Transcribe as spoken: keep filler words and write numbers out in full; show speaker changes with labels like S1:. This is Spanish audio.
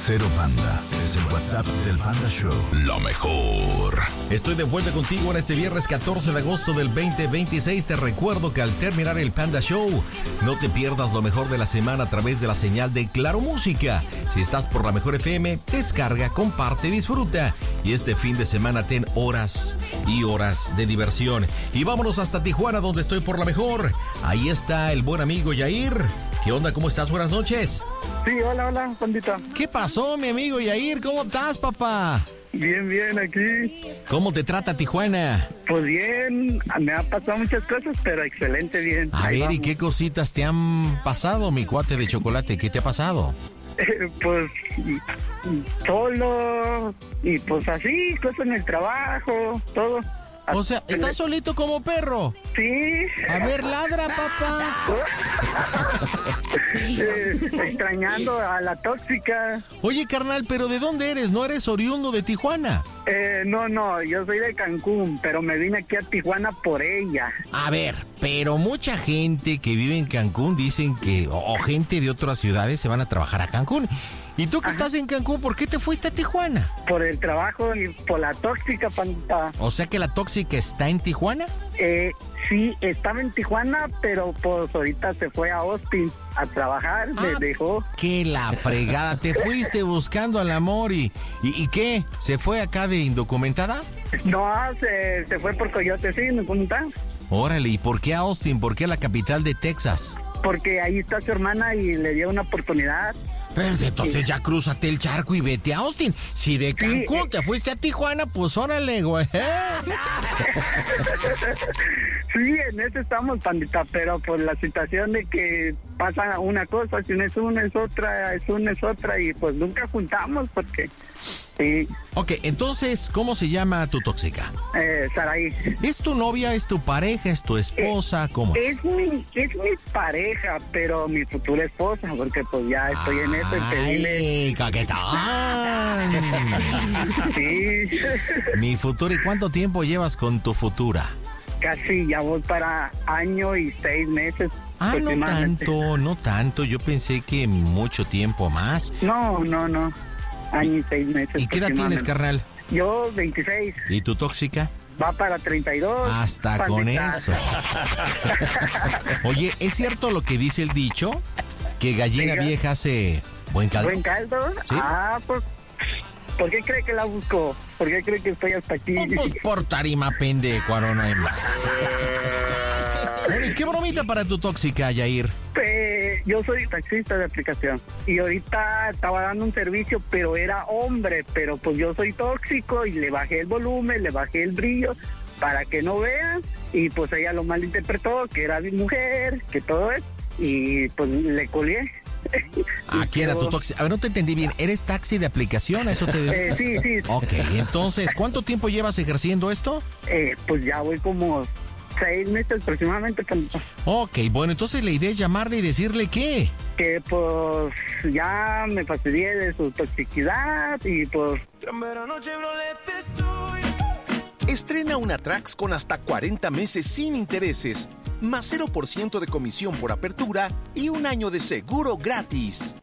S1: Cero Panda, es el WhatsApp del Panda Show.
S2: Lo mejor. Estoy de vuelta contigo en este viernes catorce de agosto del veinte veintiséis. Te recuerdo que al terminar el Panda Show, no te pierdas lo mejor de la semana a través de la señal de Claro Música. Si estás por la Mejor F M, descarga, comparte, disfruta. Y este fin de semana ten horas y horas de diversión. Y vámonos hasta Tijuana, donde estoy por la Mejor. Ahí está el buen amigo Yair. ¿Qué onda? ¿Cómo estás? Buenas noches.
S3: Sí, hola, hola, pandita.
S2: ¿Qué pasó, mi amigo Yair? ¿Cómo estás, papá?
S3: Bien, bien, aquí.
S2: ¿Cómo te trata Tijuana?
S3: Pues bien, me han pasado muchas cosas, pero excelente, bien.
S2: A
S3: Ahí
S2: ver,
S3: vamos.
S2: ¿y qué cositas te han pasado, mi cuate de chocolate? ¿Qué te ha pasado?
S3: Eh, pues solo y pues así, cosas en el trabajo, todo.
S2: O sea, ¿estás solito como perro?
S3: Sí.
S2: A ver, ladra, papá.
S3: Eh, extrañando a la tóxica.
S2: Oye, carnal, ¿pero de dónde eres? ¿No eres oriundo de Tijuana?
S3: Eh, no, no, yo soy de Cancún, pero me vine aquí a Tijuana por ella.
S2: A ver, pero mucha gente que vive en Cancún dicen que, o, o gente de otras ciudades se van a trabajar a Cancún. ¿Y tú que
S3: Ajá.
S2: estás en Cancún, por qué te fuiste a Tijuana?
S3: Por el trabajo y por la tóxica, pandita.
S2: O sea que la tóxica está en Tijuana.
S3: Eh, sí, estaba en Tijuana, pero pues ahorita se fue a Austin a trabajar,
S2: Ah,
S3: me dejó.
S2: Que la fregada, te fuiste buscando al amor y, y, ¿y qué? ¿Se fue acá de indocumentada?
S3: No, se, se fue por Coyote, sí, me preguntan.
S2: Órale, ¿y por qué a Austin? ¿Por qué a la capital de Texas?
S3: Porque ahí está su hermana y le dio una oportunidad.
S2: Pero entonces ya crúzate el charco y vete a Austin. Si de Cancún
S3: eh.
S2: te fuiste a Tijuana, pues órale, güey.
S3: Sí, en eso estamos, pandita, pero por la situación de que pasa una cosa, si no es una es otra, es una es otra, y pues nunca juntamos porque... Sí,
S2: Ok, entonces, ¿cómo se llama tu tóxica?
S3: eh, Saraí.
S2: ¿Es tu novia, es tu pareja, es tu esposa? ¿Cómo es?
S3: Es mi, es mi pareja, pero mi futura esposa, porque pues ya estoy en eso, en pedirle...
S2: ¡Ay, caquetán!
S3: Sí,
S2: Mi futuro, ¿y cuánto tiempo llevas con tu futura?
S3: casi ya voy para año y seis meses.
S2: Ah, no
S3: aproximadamente.
S2: tanto, no tanto. Yo pensé que mucho tiempo más.
S3: No, no, no, año y seis meses.
S2: ¿Y qué edad tienes,
S3: aproximadamente.
S2: carnal?
S3: Yo, veintiséis,
S2: ¿Y tu tóxica?
S3: va para treinta y dos.
S2: Hasta con
S3: pandita.
S2: eso. Oye, ¿es cierto lo que dice el dicho? Que gallina
S3: Diga.
S2: vieja hace buen caldo.
S3: ¿Buen caldo?
S2: Sí.
S3: Ah, pues, ¿por qué cree que la busco? ¿Por qué cree que estoy hasta aquí?
S2: Oh, pues por tarima pendejo, ahora no hay más. Oye, ¿qué bromita para tu tóxica, Yair?
S3: Eh, yo soy taxista de aplicación y ahorita estaba dando un servicio, pero era hombre, pero pues yo soy tóxico y le bajé el volumen, le bajé el brillo para que no vean, y pues ella lo malinterpretó, que era mi mujer, que todo es, y pues le colgué.
S2: ¿A quién era tu
S3: Pero,
S2: tóxica? A ver, no te entendí bien. ¿Eres taxi de aplicación? ¿A eso te
S3: eh,
S2: dedicas?
S3: sí, sí,
S2: Ok, entonces, ¿cuánto tiempo llevas ejerciendo esto?
S3: eh, pues ya voy como seis meses aproximadamente, pues,
S2: Ok, bueno, entonces la idea es llamarle y decirle qué.
S3: que pues ya me fastidié de su toxicidad y pues...
S4: Estrena una Trax con hasta cuarenta meses sin intereses, más cero por ciento de comisión por apertura y un año de seguro gratis.